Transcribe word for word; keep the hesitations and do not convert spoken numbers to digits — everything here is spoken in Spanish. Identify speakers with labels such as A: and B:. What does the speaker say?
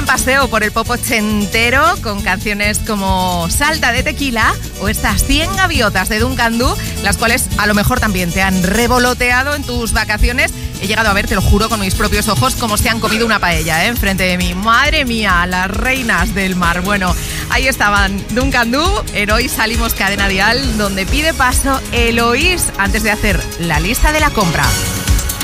A: buen paseo por el pop ochentero con canciones como Salta de Tequila o estas cien gaviotas de Duncan Du, las cuales a lo mejor también te han revoloteado en tus vacaciones. He llegado a ver, te lo juro, con mis propios ojos, cómo se han comido una paella, ¿eh? Enfrente de mí. Madre mía, las reinas del mar. Bueno, ahí estaban Duncan Du en Hoy Salimos Cadena Dial, donde pide paso Eloís antes de hacer la lista de la compra.